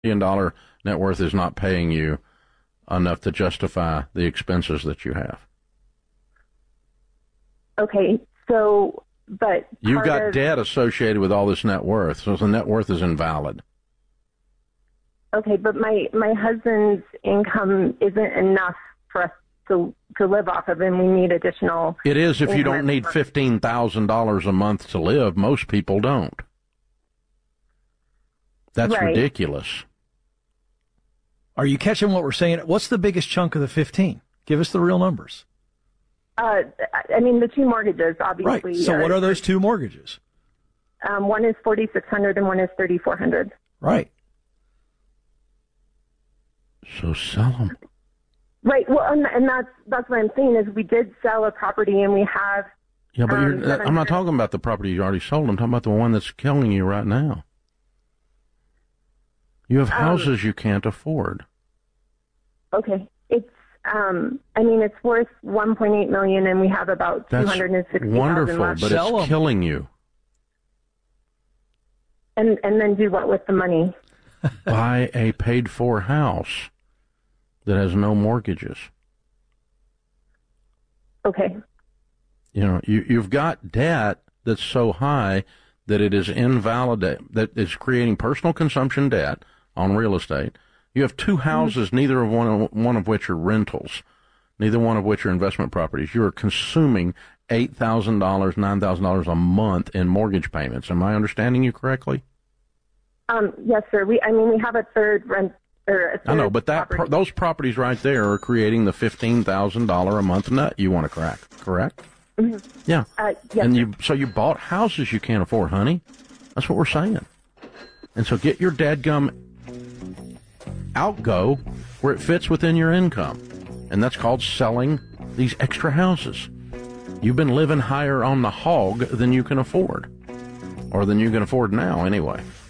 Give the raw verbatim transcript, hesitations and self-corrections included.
million dollar net worth is not paying you enough to justify the expenses that you have. Okay, so, but you've got of, debt associated with all this net worth, so the net worth is invalid. Okay, but my, my husband's income isn't enough for us to to live off of, and we need additional. It is if you don't need fifteen thousand dollars a month to live. Most people don't. That's right. ridiculous. Are you catching what we're saying? What's the biggest chunk of the fifteen? Give us the real numbers. Uh, I mean, the two mortgages, obviously. Right. So are, what are those two mortgages? Um, one is forty-six hundred and one is thirty-four hundred. Right. So sell them. Right. Well, and, and that's that's what I'm saying is we did sell a property and we have. Yeah, but um, you're, I'm not talking about the property you already sold. I'm talking about the one that's killing you right now. You have houses um, you can't afford. Okay. It's. Um. I mean, it's worth one point eight million, and we have about two hundred and sixty thousand wonderful, left. but Sell it's them. killing you. And and then do what with the money? Buy a paid-for house that has no mortgages. Okay. You know, you, you've got debt that's so high that it is invalid, that is creating personal consumption debt on real estate. You have two houses, mm-hmm. neither of one, of one of which are rentals, neither one of which are investment properties. You are consuming eight thousand dollars, nine thousand dollars a month in mortgage payments. Am I understanding you correctly? Um, yes, sir. We, I mean, we have a third rent. Or a third I know, but that property. pro- those properties right there are creating the fifteen thousand dollars a month nut you want to crack, correct? Mm-hmm. Yeah. Uh, yes, and sir. you, so you bought houses you can't afford, honey. That's what we're saying. And so get your dadgum outgo where it fits within your income. And that's called selling these extra houses. You've been living higher on the hog than you can afford. Or than you can afford now, anyway.